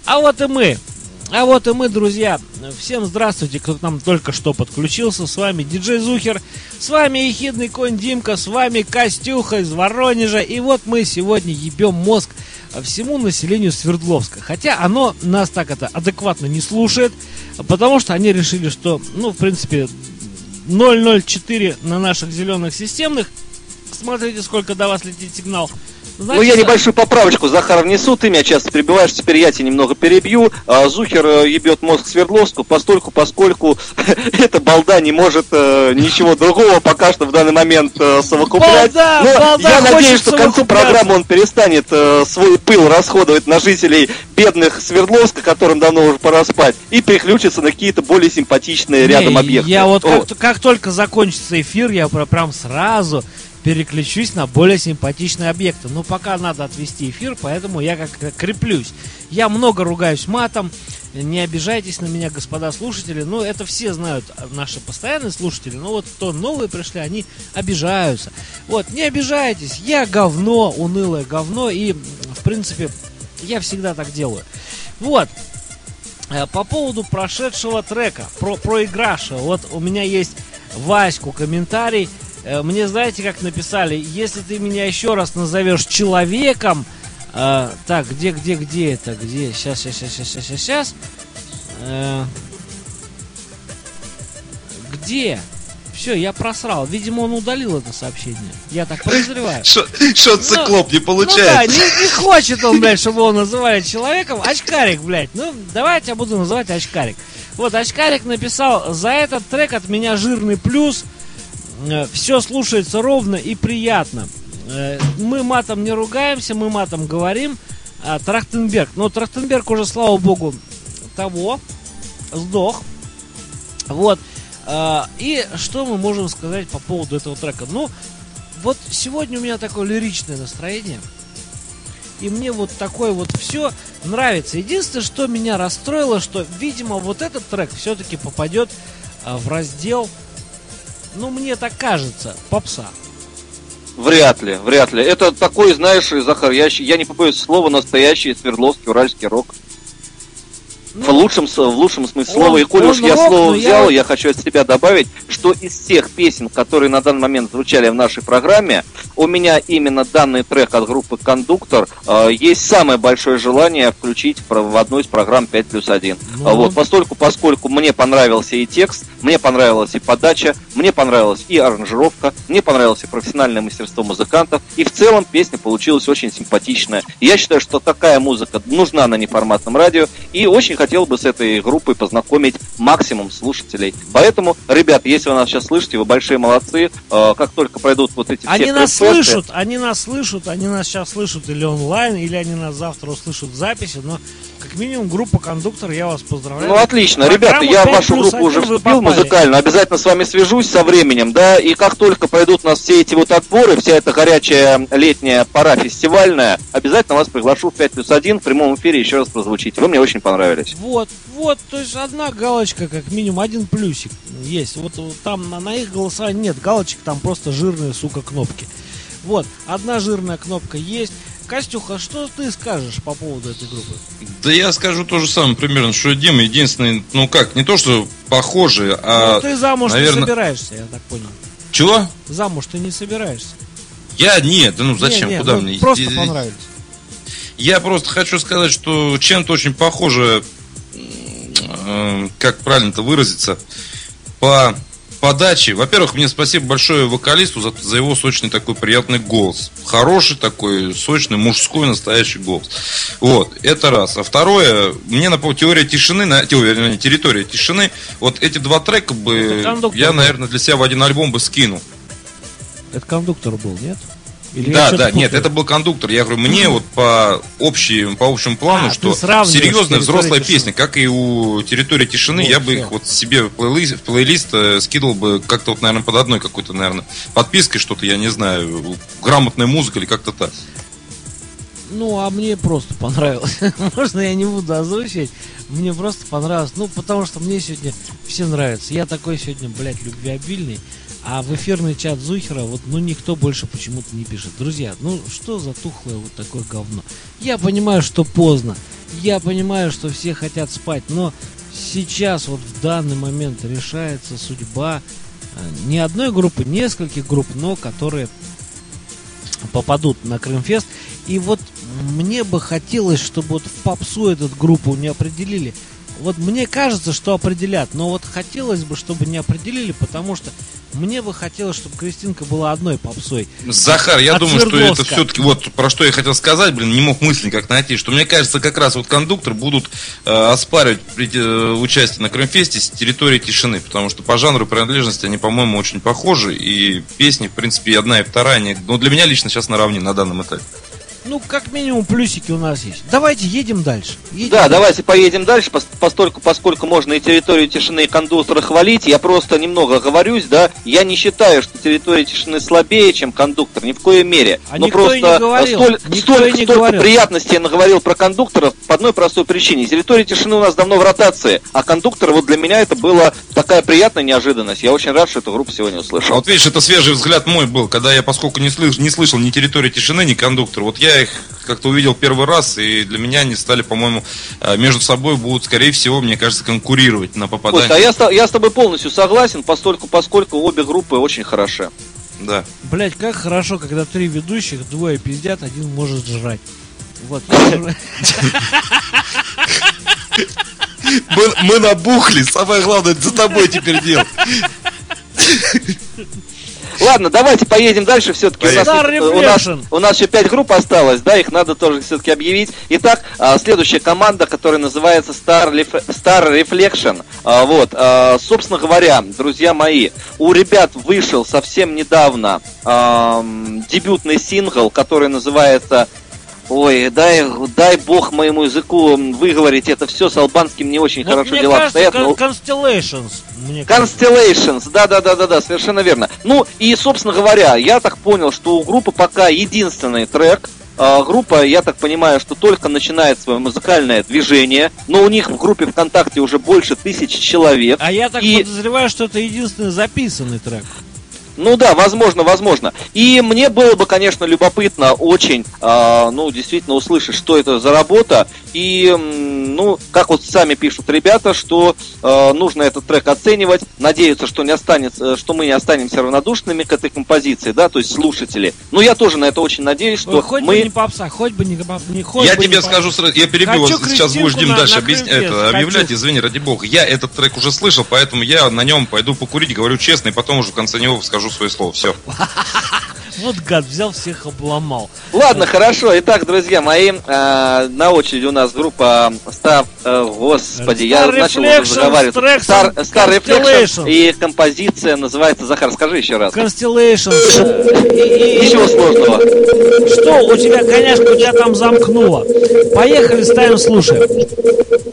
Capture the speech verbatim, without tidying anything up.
А вот и мы. А вот и мы, друзья. Всем здравствуйте, кто к нам только что подключился. С вами диджей Зухер. С вами ехидный конь Димка. С вами Костюха из Воронежа. И вот мы сегодня ебем мозг всему населению Свердловска. Хотя оно нас так это адекватно не слушает. Потому что они решили, что, ну, в принципе, ноль ноль четыре на наших зеленых системных. Смотрите, сколько до вас летит сигнал. Значит, ну, я небольшую поправочку, Захар, внесу. Ты меня часто перебиваешь, теперь я тебя немного перебью. А, Зухер ебет мозг Свердловску, постольку, поскольку эта балда не может э, ничего другого пока что в данный момент э, совокуплять. Балда, Но балда я надеюсь, что к концу программы он перестанет э, свой пыл расходовать на жителей бедных Свердловска, которым давно уже пора спать, и переключится на какие-то более симпатичные рядом не, объекты. Я вот, вот. Как, как только закончится эфир, я прям сразу переключусь на более симпатичные объекты. Но пока надо отвести эфир, поэтому я как креплюсь. Я много ругаюсь матом. Не обижайтесь на меня, господа слушатели. Ну, это все знают, наши постоянные слушатели. Но вот кто новые пришли, они обижаются. Вот, не обижайтесь. Я говно, унылое говно. И, в принципе, я всегда так делаю. Вот. По поводу прошедшего трека, про проиграша. Вот у меня есть Ваську комментарий. Мне, знаете, как написали: если ты меня еще раз назовешь человеком, э, так, где, где, где это, где, сейчас, сейчас, сейчас, сейчас, сейчас, сейчас, э, где, все, я просрал, видимо, он удалил это сообщение, я так подозреваю. Что циклоп, не получается? Ну да, не, не хочет он, блядь, чтобы его называли человеком. Очкарик, блядь, ну давайте я буду называть Очкарик. Вот, Очкарик написал: за этот трек от меня жирный плюс. Все слушается ровно и приятно. Мы матом не ругаемся, мы матом говорим. а, Трахтенберг. Но Трахтенберг уже, слава богу, того сдох. Вот. И что мы можем сказать по поводу этого трека? Ну, вот сегодня у меня такое лиричное настроение. И мне вот такое вот все нравится. Единственное, что меня расстроило, что, видимо, вот этот трек все-таки попадет в раздел, ну, мне так кажется, попса. Вряд ли, вряд ли. Это такой, знаешь, Захар, я, я не побоюсь слова, настоящий свердловский уральский рок. Ну, в, лучшем, в лучшем смысле слова. И коль уж я рок, слово взял, я... я хочу от себя добавить, что из всех песен, которые на данный момент звучали в нашей программе, у меня именно данный трек от группы «Кондуктор» э, есть самое большое желание включить в, в одну из программ пять плюс один. Ну. Вот, постольку, поскольку мне понравился и текст, мне понравилась и подача, мне понравилась и аранжировка, мне понравилось и профессиональное мастерство музыкантов, и в целом песня получилась очень симпатичная. И я считаю, что такая музыка нужна на неформатном радио, и очень хотел бы с этой группой познакомить максимум слушателей. Поэтому, ребят, если вы нас сейчас слышите, вы большие молодцы. Э, как только пройдут вот эти они все нас слышат, они нас слышат, они нас сейчас слышат или онлайн, или они нас завтра услышат в записи, но как минимум группа «Кондуктор», я вас поздравляю. Ну, отлично. Ребята, я в вашу группу уже вступил музыкально, обязательно с вами свяжусь со временем, да, и как только пройдут у нас все эти вот отборы, вся эта горячая летняя пора фестивальная, обязательно вас приглашу в пять плюс один в прямом эфире еще раз прозвучите. Вы мне очень понравились. Вот, вот, то есть одна галочка, как минимум, один плюсик есть. Вот, вот там на, на их голосовании нет галочек, там просто жирные, сука, кнопки. Вот, одна жирная кнопка есть. Костюха, что ты скажешь по поводу этой группы? Да я скажу то же самое примерно, что Дима единственный, ну как, не то что похожий, а... Ну, ты замуж наверное... не собираешься, я так понял. Чего? Замуж ты не собираешься. Я нет, да ну зачем, не, не, куда ну, мне? Просто понравились. Я просто хочу сказать, что чем-то очень похоже, э, как правильно-то выразиться, по подаче. Во-первых, мне спасибо большое вокалисту за, за его сочный такой приятный голос. Хороший такой, сочный, мужской, настоящий голос. Вот, это раз. А второе, мне напомнила теория тишины, на, теория, территория тишины. Вот эти два трека бы я, наверное, для себя в один альбом бы скинул. Это «Кондуктор» был, нет? Или да, да, путаю? Нет, это был «Кондуктор». Я говорю, мне вот по, общей, по общему плану, а, что серьезная взрослая песня, как и у «Территории тишины», вот, я бы все. их вот себе в плейлист, в плейлист скидывал бы как-то вот, наверное, под одной какой-то, наверное, подпиской, что-то, я не знаю, грамотная музыка или как-то так. Ну, а мне просто понравилось. Можно я не буду озвучивать? Мне просто понравилось. Ну, потому что мне сегодня все нравится. Я такой сегодня, блядь, любвеобильный. А в эфирный чат Зухера вот, ну, никто больше почему-то не пишет. Друзья, ну, что за тухлое вот такое говно? Я понимаю, что поздно. Я понимаю, что все хотят спать, но сейчас вот в данный момент решается судьба не одной группы, нескольких групп, но которые попадут на Крымфест. И вот мне бы хотелось, чтобы вот в попсу эту группу не определили. Вот мне кажется, что определят, но вот хотелось бы, чтобы не определили, потому что мне бы хотелось, чтобы Кристинка была одной попсой. Захар, я думаю, что это все-таки, вот про что я хотел сказать, блин, не мог мысли как найти, что мне кажется, как раз вот Кондуктор будут э, оспаривать при, э, участие на Крымфесте с территории тишины, потому что по жанру принадлежности они, по-моему, очень похожи, и песни, в принципе, и одна, и вторая, они, ну, для меня лично сейчас наравне на данном этапе. Ну, как минимум, плюсики у нас есть. Давайте едем дальше. Едем да, дальше. давайте поедем дальше, постольку, поскольку можно и территорию тишины, и Кондуктора хвалить. Я просто немного оговорюсь, да. Я не считаю, что территория тишины слабее, чем Кондуктор, ни в коей мере. А Но никто просто и не говорил. столь, Никто столь, и не столько говорил. приятностей я наговорил про Кондукторов по одной простой причине. Территория тишины у нас давно в ротации, а Кондуктор, вот для меня это была такая приятная неожиданность. Я очень рад, что эту группу сегодня услышал. А вот видишь, это свежий взгляд мой был, когда я, поскольку не, слыш, не слышал ни территории тишины, ни Кондуктор, вот я их как-то увидел первый раз, и для меня они стали, по-моему, между собой будут, скорее всего, мне кажется, конкурировать на попадание. Кость, а я, с- я с тобой полностью согласен, поскольку, поскольку обе группы очень хороши. Да. Блять, как хорошо, когда три ведущих, двое пиздят, один может жрать. Вот. Мы, мы набухли, самое главное, это за тобой теперь делать. Ладно, давайте поедем дальше. Все-таки у нас, у, нас, у нас еще пять групп осталось, да, их надо тоже все-таки объявить. Итак, следующая команда, которая называется Star, Star Reflection. Вот, собственно говоря, друзья мои, у ребят вышел совсем недавно дебютный сингл, который называется... Ой, дай, дай бог моему языку выговорить это все, с албанским не очень вот хорошо дела обстоят. Кон- Constellations. Constellations, да-да-да-да, совершенно верно. Ну и, собственно говоря, я так понял, что у группы пока единственный трек. А, группа, я так понимаю, что только начинает свое музыкальное движение, но у них в группе ВКонтакте уже больше тысячи человек. А я так и... подозреваю, что это единственный записанный трек. Ну да, возможно, возможно. И мне было бы, конечно, любопытно очень, э, ну, действительно услышать, что это за работа. И, ну, как вот сами пишут ребята, что э, нужно этот трек оценивать. Надеются, что не останется, что мы не останемся равнодушными к этой композиции, да, то есть слушатели. Но я тоже на это очень надеюсь, что Ой, хоть мы... бы не попса, хоть бы не, не хоть Я бы тебе не скажу попса. сразу, я перебью вас, сейчас будешь, Дим, на, дальше на объяснять, Крымфест, это, объявлять, хочу. Извини, ради бога. Я этот трек уже слышал, поэтому я на нем пойду покурить, говорю честно, и потом уже в конце него скажу свои слова. Все. Вот гад, взял, всех обломал. Ладно, хорошо. Итак, друзья мои, э, на очереди у нас группа Star, э, господи, Star я начал уже заговаривать. Star, Star Reflection, и композиция называется, Захар, скажи еще раз. Constellations. Ничего сложного. Что у тебя, коняшка, у тебя там замкнуло? Поехали, ставим, слушаем.